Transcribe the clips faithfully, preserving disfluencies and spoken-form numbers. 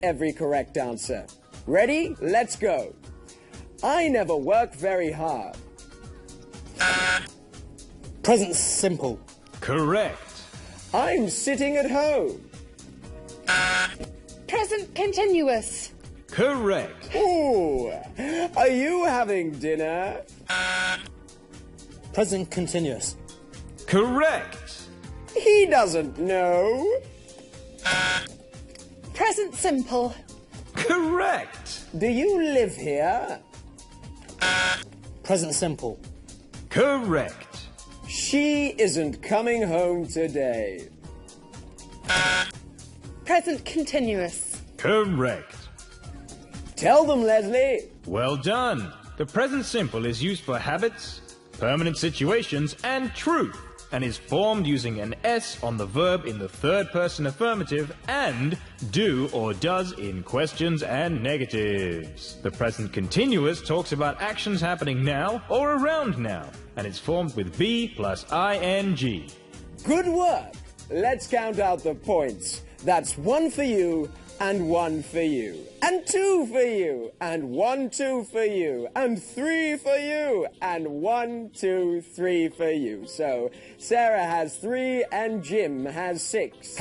every correct answer. Ready? Let's go. I never work very hard. Present simple. Correct. I'm sitting at home. Present continuous. Correct. Ooh, are you having dinner? Present continuous. Correct. He doesn't know. Present simple. Correct. Do you live here? Present simple. Correct. She isn't coming home today. Present continuous. Correct. Tell them, Leslie. Well done. The present simple is used for habits, permanent situations, and truth, and is formed using an S on the verb in the third person affirmative and do or does in questions and negatives. The present continuous talks about actions happening now or around now, and is formed with be plus ing. Good work. Let's count out the points. That's one for you, and one for you, and two for you, and one, two for you, and three for you, and one, two, three for you. So Sarah has three, and Jim has six.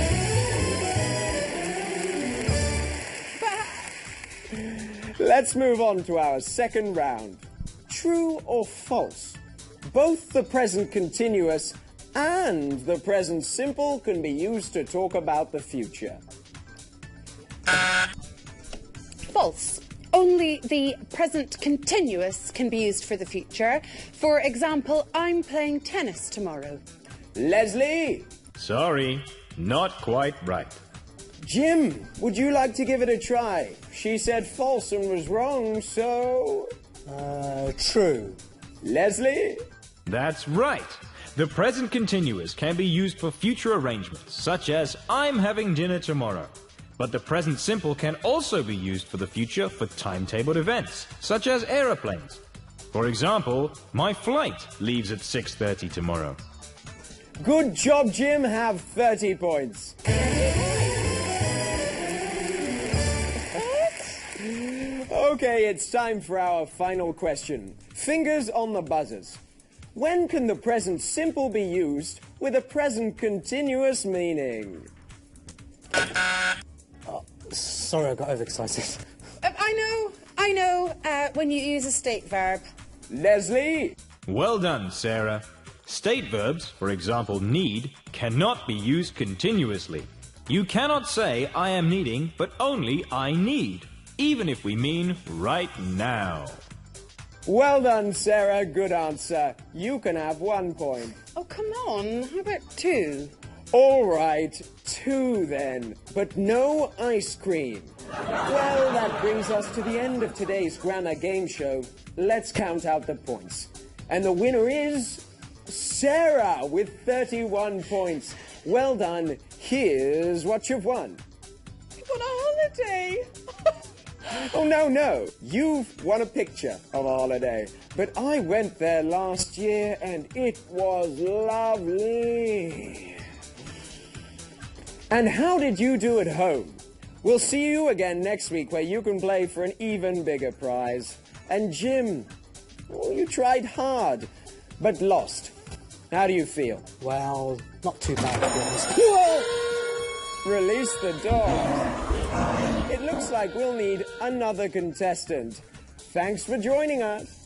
Let's move on to our second round. True or false? Both the present continuous and the present simple can be used to talk about the future. False. Only the present continuous can be used for the future. For example, I'm playing tennis tomorrow. Leslie? Sorry, not quite right. Jim, would you like to give it a try? She said false and was wrong, so... Uh, true. Leslie? That's right. The present continuous can be used for future arrangements, such as I'm having dinner tomorrow. But the present simple can also be used for the future for timetabled events, such as aeroplanes. For example, my flight leaves at six thirty tomorrow. Good job, Jim. Have thirty points. Okay, it's time for our final question. Fingers on the buzzers. When can the present simple be used with a present continuous meaning? Sorry, I got overexcited. Uh, I know, I know, uh, when you use a state verb. Leslie? Well done, Sarah. State verbs, for example, need, cannot be used continuously. You cannot say I am needing, but only I need, even if we mean right now. Well done, Sarah. Good answer. You can have one point. Oh, come on. How about two? All right, two then, but no ice cream. Well, that brings us to the end of today's grammar game show. Let's count out the points. And the winner is Sarah with thirty-one points. Well done. Here's what you've won. You got a holiday. Oh, no, no. You've won a picture of a holiday. But I went there last year and it was lovely. And how did you do at home? We'll see you again next week where you can play for an even bigger prize. And Jim, oh, you tried hard, but lost. How do you feel? Well, not too bad, to be honest. Whoa! Release the dogs. It looks like we'll need another contestant. Thanks for joining us.